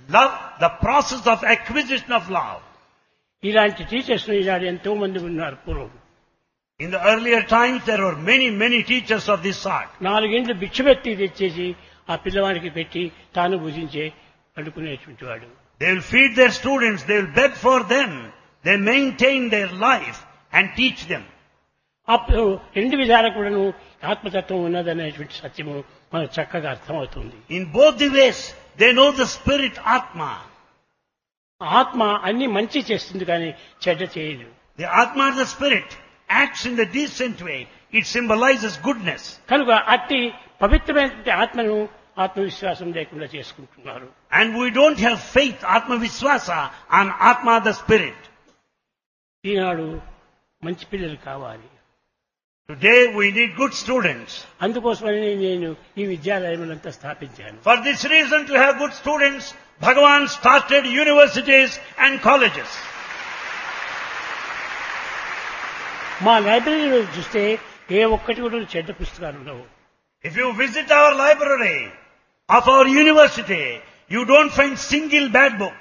Love, the process of acquisition of love. ఇలాంటి teachers ఈనాడు ఎంతో మంది ఉన్నారు పూర్వం. In the earlier times, there were many teachers of this sort. 4 ఇండ్లు భిక్షపెట్టి తెచ్చేసి ఆ పిల్లవాడికి పెట్టి తాను భుజించే అడుకునేటువంటి వాడు. They will feed their students, they will beg for them, they maintain their life and teach them. అప్పుడు 2 విధాలు కూడాను ఆత్మతత్వం ఉన్నదనేటువంటి సత్యము మనకు చక్కగా అర్థమవుతుంది. In both the ways, they know the spirit Atma. ఆత్మ అన్ని మంచి చేస్తుంది కానీ చెడ్డ చేయదు. The Atma, the spirit, acts in the decent way. It symbolizes goodness. కనుక అట్టి పవిత్రమైనటువంటి ఆత్మను ఆత్మవిశ్వాసం లేకుండా చేసుకుంటున్నారు. And we don't have faith, Atma Viswasa, on Atma, the spirit. ఈనాడు మంచి పిల్లలు కావాలి. Today we need good students. అందుకోసమని నేను ఈ విద్యాలయములంతా స్థాపించాను. For this reason, to have good students, Bhagavan started universities and colleges. మా లైబ్రరీలో చూస్తే ఏ ఒక్కటి కూడా చెడ్డ పుస్తకాలు ఉండవు. If you visit our library of our university, you don't find single bad book.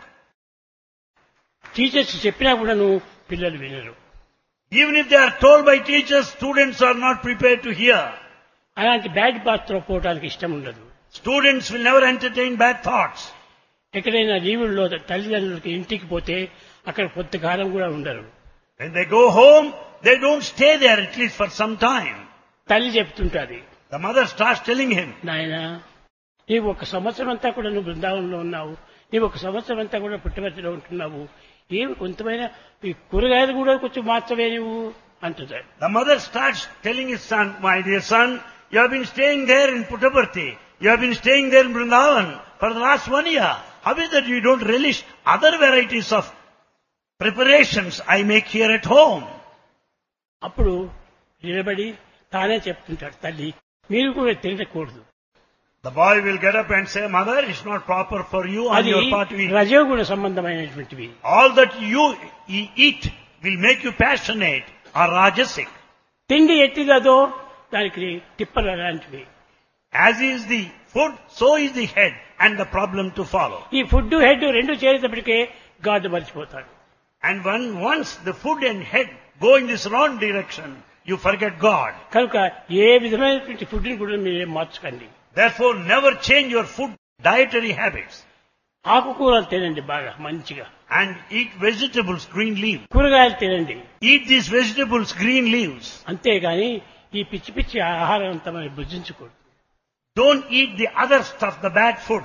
Teachers చెప్పినా కూడాను పిల్లలు వినరు. Even if they are told by teachers, students are not prepared to hear. అలాంటి బ్యాడ్ పాత్ర పోవడానికి ఇష్టం ఉండదు. Students will never entertain bad thoughts. ఎక్కడైనా లీవుల్లో తల్లిదండ్రులకి ఇంటికి పోతే అక్కడ కొంతకాలం కూడా ఉండరు. When they go home, they don't stay there at least for some time. తల్లి చెప్తుంటాది, The mother starts telling him, నాయనా నీవు 1 సంవత్సరం అంతా కూడా నువ్వు బృందావనంలో ఉన్నావు, నీవు 1 సంవత్సరం అంతా కూడా పుట్టపర్తిలో ఉంటున్నావు, ఏమి కొంతమైన ఈ కూరగాయలు కూడా కొంచెం మార్చవే నువ్వు అంటున్నాడు. the mother starts telling his son, my dear son, you have been staying there in Puttaparthi, you have been staying there in Vrindavan for the last 1 year. How is that you don't relish other varieties of preparations I make here at home? అప్పుడు నిలబడి తానే చెప్తుంటాడు, తల్లి మీరు కూడా తినకూడదు. The boy will get up and say, mother, it's not proper for you on అది your part to eat. రజోగుణ సంబంధమైనటువంటివి. All that you eat will make you passionate or rajasic. తిండి ఎట్టిదో దానికి తిప్పలు అలాంటివి. As is the food, so is the head and the problem to follow. ఈ food head రెండు చేరేటప్పటికే God మర్చిపోతాడు. And once the food and head go in this wrong direction, you forget God. కనుక ఏ విధమైనటువంటి food ని కూడా మీరేం మార్చకండి. Therefore, never change your food dietary habits. ఆకుకూరలు తినండి బాగా మంచిగా, And eat vegetables, green leaves. కూరగాయలు తినండి. Eat these vegetables, green leaves. అంతేగాని ఈ పిచ్చి పిచ్చి ఆహారం అంతా మనం భుజించకూడదు. Don't eat the other stuff, the bad food.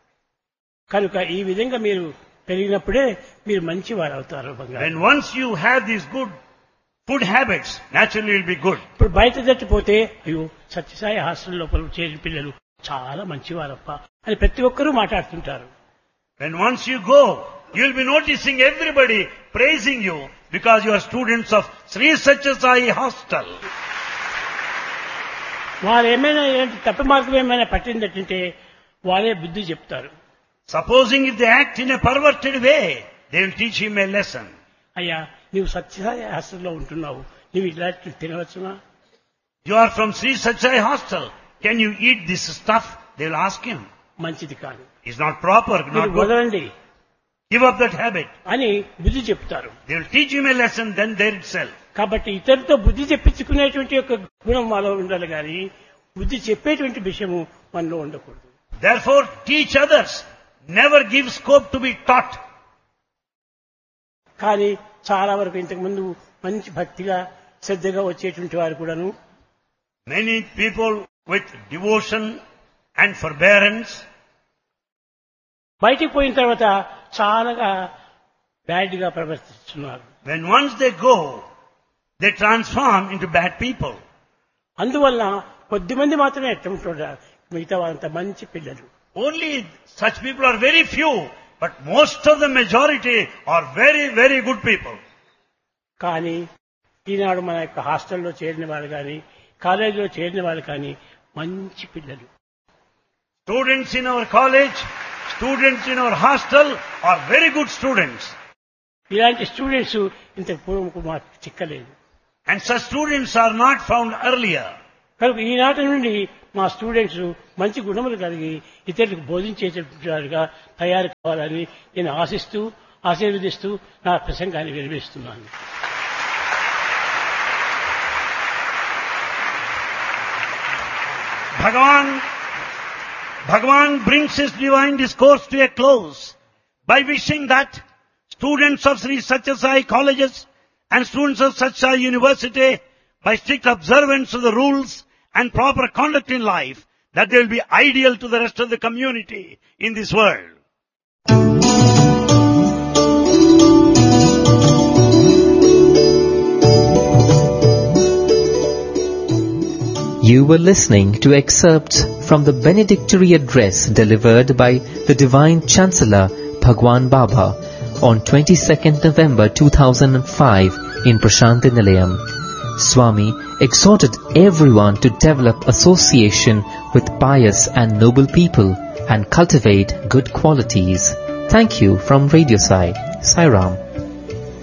కనుక ఈ విధంగా మీరు పెరిగినప్పుడే మీరు మంచి వారు అవుతారు. బంగారు When once you have these good food habits, naturally you'll be good. ఇప్పుడు బయట తట్టిపోతే అయ్యో సత్యసాయి హాస్టల్ లోపల చేరిన పిల్లలు చాలా మంచివారప్ప అని ప్రతి ఒక్కరూ మాట్లాడుతుంటారు. When once you go, you'll be noticing everybody praising you because you are students of Sri Satya Sai Hostel. వారు ఏమైనా ఇలాంటి తప్పు మార్గం ఏమైనా పట్టిందంటే వారే బుద్ధి చెప్తారు. Supposing if they act in a perverted way, they will teach him a lesson. అయ్యా నీవు సత్యసాయి హాస్టల్లో ఉంటున్నావు, నీవు ఇలాంటి తినవచ్చునా? You are from Sri Satya Sai Hostel. Can you eat this stuff? They will ask him. మంచిది కాదు, It's not proper, మీరు not good. వదలండి Give up that habit. అని బుద్ధి చెప్తారు. They will teach him a lesson then there itself. కాబట్టి ఇతరులతో బుద్ధి చెప్పించుకునేటువంటి యొక్క గుణం మాలో ఉండాలి కానీ బుద్ధి చెప్పేటువంటి విషయము మనలో ఉండకూడదు. Therefore, teach others. Never give scope to be taught. కానీ చాలా వరకు ఇంతకు ముందు మంచి భక్తిగా శ్రద్ధగా వచ్చేటువంటి వారు కూడాను Many people with devotion and forbearance, బయటికి పోయిన తర్వాత చాలా బ్యాడ్ గా ప్రవర్తిస్తున్నారు. when once they go, they transform into bad people. అందువల్ల కొద్దిమంది మాత్రమే ఎట్టుంటారు, మిగతా వాళ్ళంతా మంచి పిల్లలు. Only such people are very few, but most of the majority are very good people. కానీ ఈనాడు మన యొక్క హాస్టల్లో చేరిన వాళ్ళు కానీ కాలేజీలో చేరిన వాళ్ళు కానీ మంచి పిల్లలు. Students in our college, students in our hostel are very good students. ఇలాంటి స్టూడెంట్స్ ఇంతకు పూర్వం మాకు చిక్కలేదు. And such students are not found earlier. కనుక ఈనాటి నుండి మా స్టూడెంట్స్ మంచి గుణములు కలిగి ఇతరులకు బోధించేటట్టుగా తయారు కావాలని నేను ఆశిస్తూ ఆశీర్వదిస్తూ నా ప్రసంగాన్ని విరమిస్తున్నాను. Bhagavan brings his divine discourse to a close by wishing that students of Sri Satya Sai colleges and students of Satya Sai University, by strict observance of the rules and proper conduct in life, that they will be ideal to the rest of the community in this world. You were listening to excerpts from the benedictory address delivered by the Divine Chancellor Bhagwan Baba on 22nd November 2005 in Prasanthi Nilayam. Swami exhorted everyone to develop association with pious and noble people and cultivate good qualities. Thank you from Radio Sai. Sai Ram.